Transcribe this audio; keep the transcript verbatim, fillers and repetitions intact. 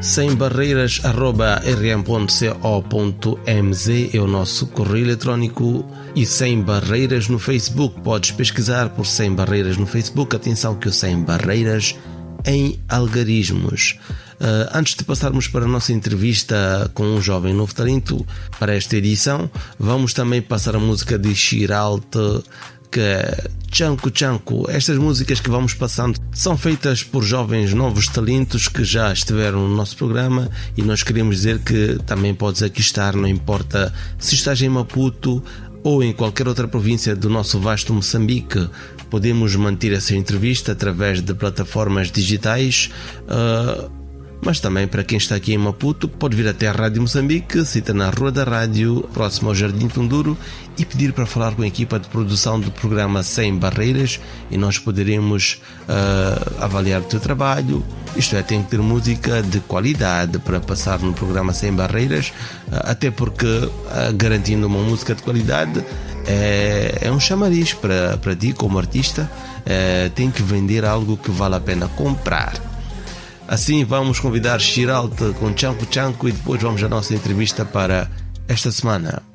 sem barreiras arroba r m ponto co ponto m z é o nosso correio eletrónico, e Sem Barreiras no Facebook. Podes pesquisar por Sem Barreiras no Facebook. Atenção que o Sem Barreiras em algarismos. Uh, antes de passarmos para a nossa entrevista com um jovem novo talento para esta edição, vamos também passar a música de Shiralte, que é Chanco Chanco. Estas músicas que vamos passando são feitas por jovens novos talentos que já estiveram no nosso programa, e nós queremos dizer que também podes aqui estar, não importa se estás em Maputo ou em qualquer outra província do nosso vasto Moçambique. Podemos manter essa entrevista através de plataformas digitais, uh, mas também para quem está aqui em Maputo pode vir até a Rádio Moçambique, cita na Rua da Rádio, próximo ao Jardim Tunduro, e pedir para falar com a equipa de produção do programa Sem Barreiras, e nós poderemos uh, avaliar o teu trabalho. Isto é, tem que ter música de qualidade para passar no programa Sem Barreiras, uh, até porque uh, garantindo uma música de qualidade é, é um chamariz para, para ti como artista. Uh, tem que vender algo que vale a pena comprar. Assim, vamos convidar Shiralte com Chanco Chanco, e depois vamos à nossa entrevista para esta semana.